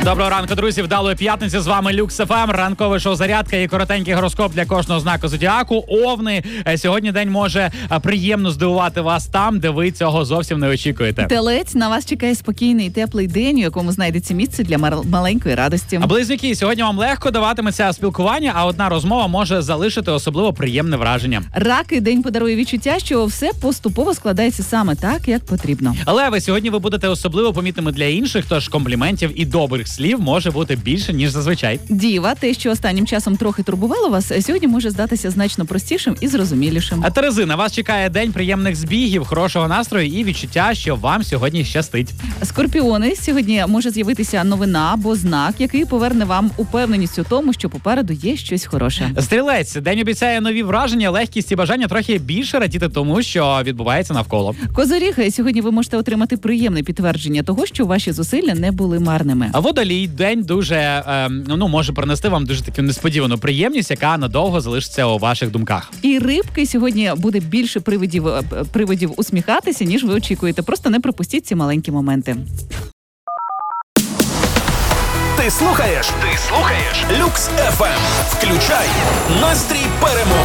Доброго ранку, друзі. Вдалої п'ятниці. З вами Люкс ФМ. Ранкове шоу «Зарядка» і коротенький гороскоп для кожного знаку зодіаку. Овни. Сьогодні день може приємно здивувати вас там, де ви цього зовсім не очікуєте. Телець, на вас чекає спокійний і теплий день, у якому знайдеться місце для маленької радості. А близнюки, сьогодні вам легко даватиметься спілкування, а одна розмова може залишити особливо приємне враження. Раки, день подарує відчуття, що все поступово складається саме так, як потрібно. Леви, сьогодні ви будете особливо помітними для інших, тож компліментів і добрих слів може бути більше, ніж зазвичай. Діва, те, що останнім часом трохи турбувало вас, сьогодні може здатися значно простішим і зрозумілішим. А Терези, на вас чекає день приємних збігів, хорошого настрою і відчуття, що вам сьогодні щастить. Скорпіони, сьогодні може з'явитися новина або знак, який поверне вам упевненість у тому, що попереду є щось хороше. Стрілець, день обіцяє нові враження, легкість і бажання трохи більше радіти тому, що відбувається навколо. Козоріг, сьогодні ви можете отримати приємне підтвердження того, що ваші зусилля не були марними. А Водолій, день дуже, може принести вам дуже таку несподівану приємність, яка надовго залишиться у ваших думках. І рибки, сьогодні буде більше приводів усміхатися, ніж ви очікуєте. Просто не пропустіть ці маленькі моменти. Ти слухаєш Люкс ФМ. Включай настрій перемоги.